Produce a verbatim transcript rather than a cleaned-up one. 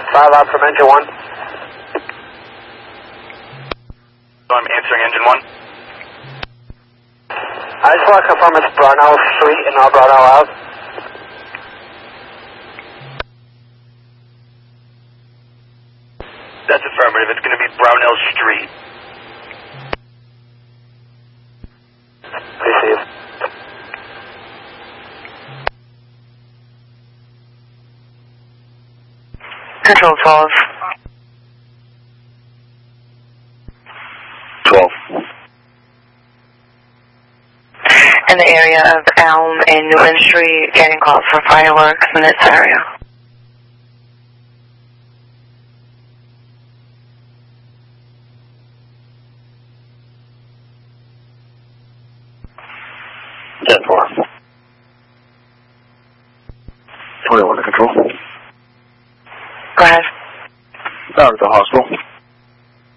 five out from engine one. So I'm answering engine one. I just want to confirm it's Brownell Street and not Brownell Ave. That's affirmative. It's going to be Brownell Street. Receive. Control twelve. twelve. In the area of Elm and Newton Street, getting calls for fireworks in this area. ten four. twenty-one to control. Go ahead. Power to the hospital.